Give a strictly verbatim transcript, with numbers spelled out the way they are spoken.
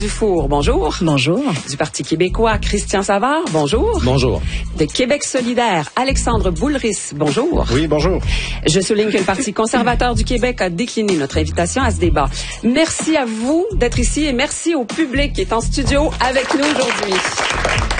Dufour, bonjour. Bonjour. Du Parti québécois, Christian Savard, bonjour. Bonjour. De Québec solidaire, Alexandre Boulris, bonjour. Oui, bonjour. Je souligne que le Parti conservateur du Québec a décliné notre invitation à ce débat. Merci à vous d'être ici et merci au public qui est en studio avec nous aujourd'hui.